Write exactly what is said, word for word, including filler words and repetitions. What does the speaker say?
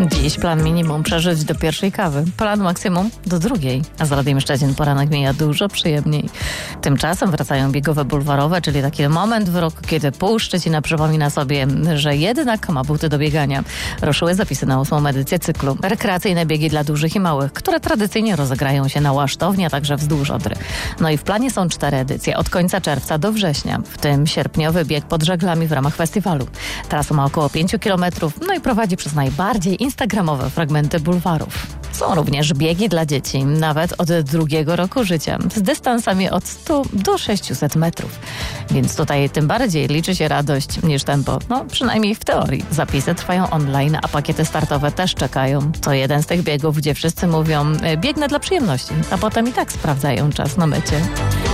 Dziś plan minimum przeżyć do pierwszej kawy, plan maksimum do drugiej. A z Radiem Szczecin poranek mija dużo przyjemniej. Tymczasem wracają biegowe bulwarowe, czyli taki moment w roku, kiedy pół Szczecina przypomina sobie, że jednak ma buty do biegania. Ruszyły zapisy na ósmą edycję cyklu. Rekreacyjne biegi dla dużych i małych, które tradycyjnie rozegrają się na Łasztowni, a także wzdłuż Odry. No i w planie są cztery edycje, od końca czerwca do września. W tym sierpniowy bieg pod żaglami w ramach festiwalu. Trasa ma około pięciu kilometrów, no i prowadzi przez najbardziej instagramowe fragmenty bulwarów. Są również biegi dla dzieci, nawet od drugiego roku życia, z dystansami od stu do sześciuset metrów. Więc tutaj tym bardziej liczy się radość niż tempo, no przynajmniej w teorii. Zapisy trwają online, a pakiety startowe też czekają. To jeden z tych biegów, gdzie wszyscy mówią, biegnę dla przyjemności, a potem i tak sprawdzają czas na mycie.